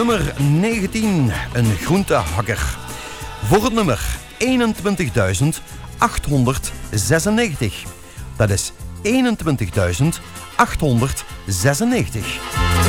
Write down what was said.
nummer 19, een groentehakker. Voor het nummer 21.896. Dat is 21.896.